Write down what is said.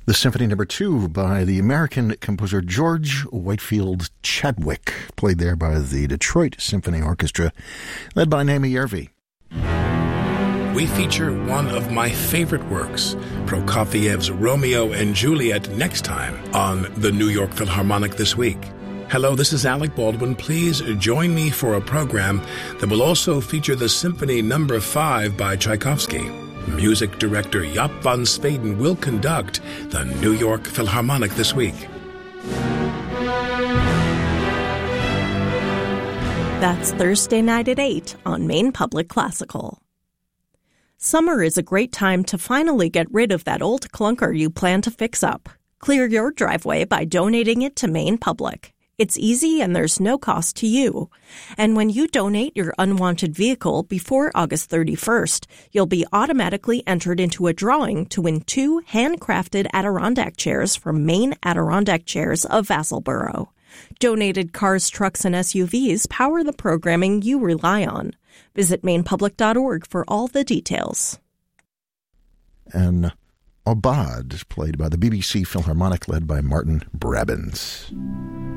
The Symphony No. 2 by the American composer George Whitefield Chadwick, played there by the Detroit Symphony Orchestra, led by Naomi Yervi. We feature one of my favorite works, Prokofiev's Romeo and Juliet, next time on the New York Philharmonic This Week. Hello, this is Alec Baldwin. Please join me for a program that will also feature the Symphony No. 5 by Tchaikovsky. Music director Jaap van Zweden will conduct the New York Philharmonic This Week. That's Thursday night at 8 on Maine Public Classical. Summer is a great time to finally get rid of that old clunker you plan to fix up. Clear your driveway by donating it to Maine Public. It's easy and there's no cost to you. And when you donate your unwanted vehicle before August 31st, you'll be automatically entered into a drawing to win 2 handcrafted Adirondack chairs from Maine Adirondack Chairs of Vassalboro. Donated cars, trucks, and SUVs power the programming you rely on. Visit mainepublic.org for all the details. And Aubade, played by the BBC Philharmonic, led by Martin Brabbins.